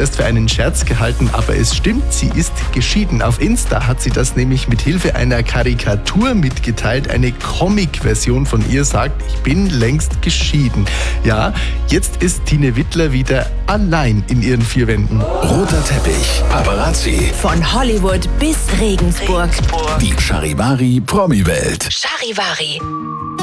erst für einen Scherz gehalten, aber es stimmt, sie ist geschieden. Auf Insta hat sie das nämlich mit Hilfe einer Karikatur mitgeteilt. Eine Comic-Version von ihr sagt, ich bin längst geschieden. Ja, jetzt ist Tine Wittler wieder allein in ihren vier Wänden. Roter Teppich, Paparazzi. Von Hollywood bis Regensburg. Die Charivari Promi-Welt. Charivari.